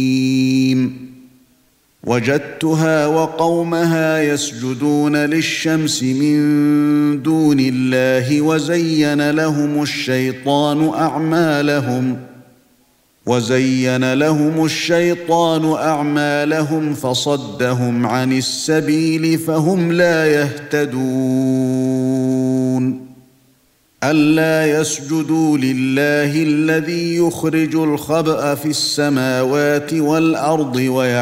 وجدتها وقومها يسجدون للشمس من دون الله وزين لهم الشيطان أعمالهم فصدهم عن السبيل فهم لا يهتدون ألا يسجدوا لله الذي يخرج الخبأ في السماوات والأرض